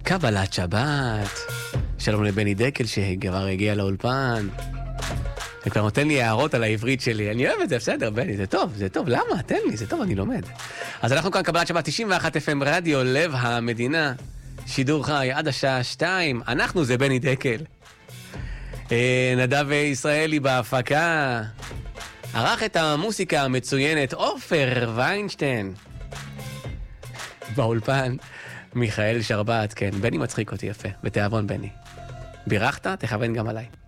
קבלת שבת. שלום לבני דקל שכבר הגיע לאולפן. שכבר נותן לי הערות על העברית שלי. אני אוהב את זה, בסדר, בני, זה טוב, זה טוב. למה? תן לי, זה טוב, אני לומד. אז אנחנו כאן קבלת שבת 91 FM רדיו, לב המדינה. שידור חי עד השעה 2. אנחנו זה בני דקל. נדב ישראלי בהפקה. ערך את המוסיקה המצוינת עופר ויינשטיין. באולפן מיכאל שרבט, כן, בני מצחיק אותי יפה, בתיאבון בני. בירכת? תכוון גם עליי.